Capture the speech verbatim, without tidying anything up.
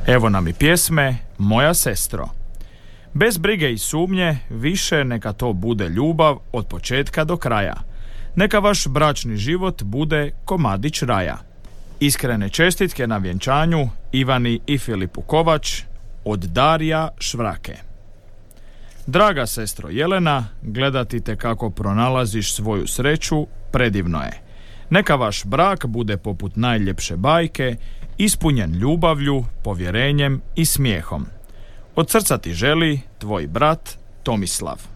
Evo nam i pjesme Moja sestro. Bez brige i sumnje, više neka to bude ljubav od početka do kraja. Neka vaš bračni život bude komadić raja. Iskrene čestitke na vjenčanju Ivani i Filipu Kovač od Darija Švrake. Draga sestro Jelena, gledati te kako pronalaziš svoju sreću predivno je. Neka vaš brak bude poput najljepše bajke, ispunjen ljubavlju, povjerenjem i smijehom. Od srca ti želi tvoj brat Tomislav.